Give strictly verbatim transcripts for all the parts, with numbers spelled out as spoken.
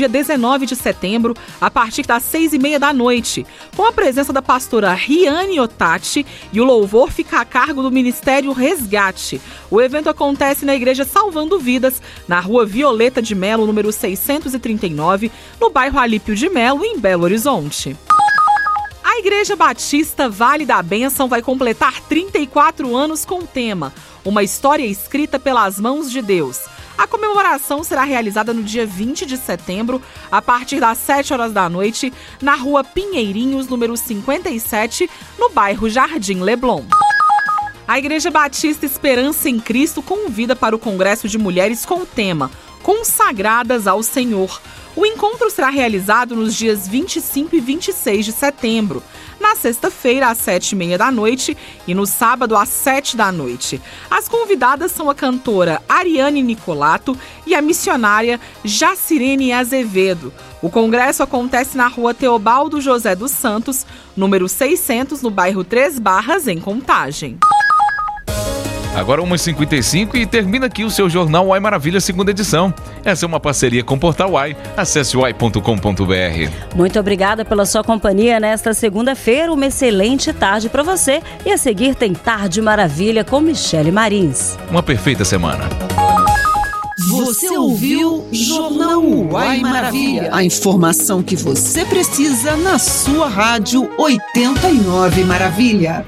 dia dezenove de setembro, a partir das seis e meia da noite, com a presença da pastora Riane Otati, e o louvor fica a cargo do Ministério Resgate. O evento acontece na Igreja Salvando Vidas, na Rua Violeta de Melo, número seiscentos e trinta e nove, no bairro Alípio de Melo, em Belo Horizonte. A Igreja Batista Vale da Bênção vai completar trinta e quatro anos com o tema Uma História Escrita pelas Mãos de Deus. A comemoração será realizada no dia vinte de setembro, a partir das sete horas da noite, na Rua Pinheirinhos, número cinquenta e sete, no bairro Jardim Leblon. A Igreja Batista Esperança em Cristo convida para o Congresso de Mulheres com o tema Consagradas ao Senhor. O encontro será realizado nos dias vinte e cinco e vinte e seis de setembro, na sexta-feira às sete e meia da noite e no sábado às sete da noite. As convidadas são a cantora Ariane Nicolato e a missionária Jacirene Azevedo. O congresso acontece na Rua Teobaldo José dos Santos, número seiscentos, no bairro Três Barras, em Contagem. Agora uma e cinquenta e cinco e termina aqui o seu Jornal Uai Maravilha, segunda edição. Essa é uma parceria com o Portal Uai. Acesse uai ponto com ponto b r. Muito obrigada pela sua companhia nesta segunda-feira. Uma excelente tarde para você. E a seguir tem Tarde Maravilha com Michele Marins. Uma perfeita semana. Você ouviu Jornal Uai Maravilha. A informação que você precisa na sua rádio oitenta e nove Maravilha.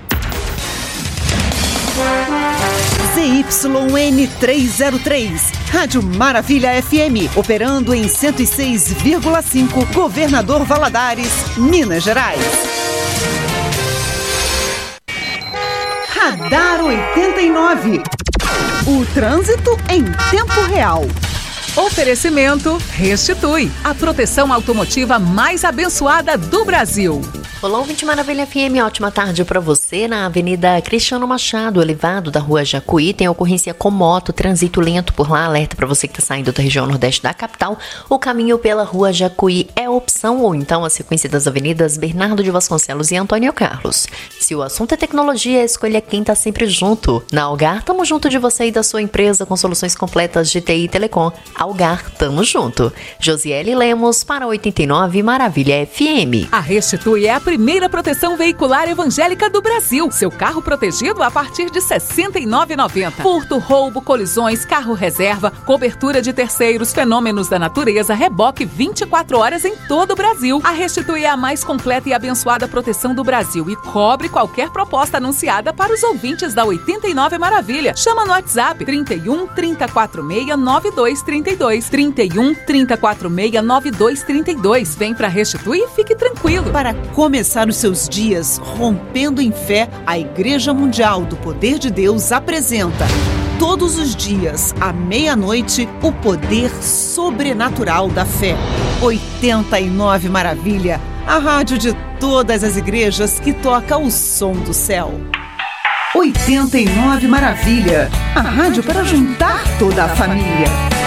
Z Y N trezentos e três, Rádio Maravilha F M, operando em cento e seis vírgula cinco, Governador Valadares, Minas Gerais. Radar oitenta e nove, o trânsito em tempo real. Oferecimento Restitui, a proteção automotiva mais abençoada do Brasil. Olá, ouvinte Maravilha F M, ótima tarde para você. Na Avenida Cristiano Machado, elevado da Rua Jacuí, tem ocorrência com moto, trânsito lento por lá. Alerta para você que está saindo da região nordeste da capital. O caminho pela Rua Jacuí é opção, ou então a sequência das avenidas Bernardo de Vasconcelos e Antônio Carlos. Se o assunto é tecnologia, escolha quem está sempre junto. Na Algar, tamo junto de você e da sua empresa com soluções completas de T I e Telecom. Algar, tamo junto. Josiele Lemos para oitenta e nove Maravilha F M. A Restitui é a primeira proteção veicular evangélica do Brasil. Seu carro protegido a partir de sessenta e nove reais e noventa centavos. Furto, roubo, colisões, carro reserva, cobertura de terceiros, fenômenos da natureza, reboque vinte e quatro horas em todo o Brasil. A Restitui é a mais completa e abençoada proteção do Brasil e cobre qualquer proposta anunciada para os ouvintes da oitenta e nove Maravilha. Chama no WhatsApp trinta e um, trinta e quatro seis, nove dois trinta e dois. trinta e um, trinta e quatro seis, nove dois trinta e dois. Vem pra Restitui e fique tranquilo. Para começar os seus dias rompendo em fé, a Igreja Mundial do Poder de Deus apresenta todos os dias, à meia-noite, o poder sobrenatural da fé. oitenta e nove Maravilha, a rádio de todas as igrejas que toca o som do céu. oitenta e nove Maravilha, a rádio para juntar toda a família.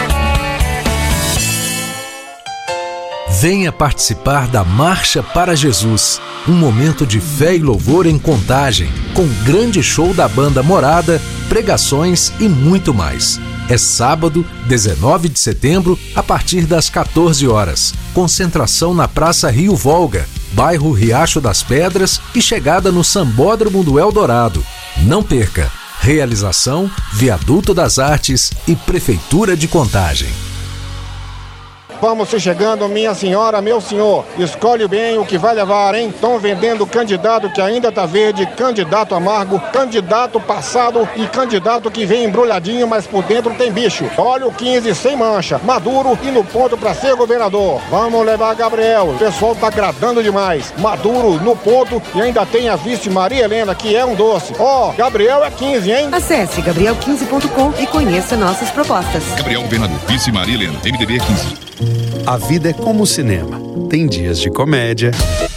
Venha participar da Marcha para Jesus, um momento de fé e louvor em Contagem, com grande show da banda Morada, pregações e muito mais. É sábado, dezenove de setembro, a partir das quatorze horas. Concentração na Praça Rio Volga, bairro Riacho das Pedras e chegada no Sambódromo do Eldorado. Não perca! Realização, Viaduto das Artes e Prefeitura de Contagem. Vamos se chegando, minha senhora, meu senhor. Escolhe bem o que vai levar, hein? Estão vendendo candidato que ainda tá verde, candidato amargo, candidato passado e candidato que vem embrulhadinho, mas por dentro tem bicho. Olha o quinze sem mancha, maduro e no ponto pra ser governador. Vamos levar Gabriel, o pessoal tá agradando demais. Maduro no ponto e ainda tem a vice Maria Helena, que é um doce. Ó, oh, Gabriel é quinze, hein? Acesse gabriel quinze ponto com e conheça nossas propostas. Gabriel Governador, vice Maria Helena, M D B quinze. A vida é como o cinema. Tem dias de comédia,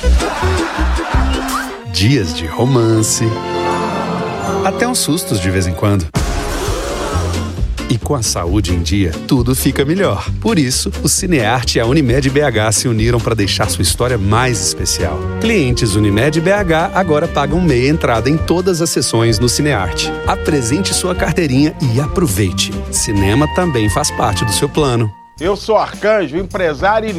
dias de romance, até uns sustos de vez em quando. E com a saúde em dia, tudo fica melhor. Por isso, o Cinearte e a Unimed B H se uniram para deixar sua história mais especial. Clientes Unimed B H agora pagam meia entrada em todas as sessões no Cinearte. Apresente sua carteirinha e aproveite. Cinema também faz parte do seu plano. Eu sou Arcanjo, empresário e